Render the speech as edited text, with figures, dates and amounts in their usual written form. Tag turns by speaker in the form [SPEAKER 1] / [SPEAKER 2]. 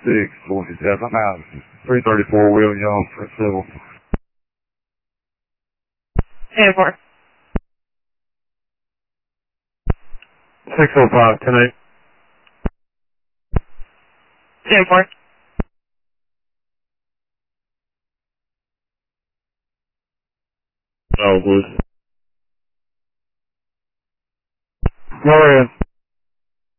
[SPEAKER 1] 647 out. 334 Williams, civil.
[SPEAKER 2] 10-4.
[SPEAKER 3] 605 tonight.
[SPEAKER 2] 10-4.
[SPEAKER 3] Oh, Blues.
[SPEAKER 1] Go ahead.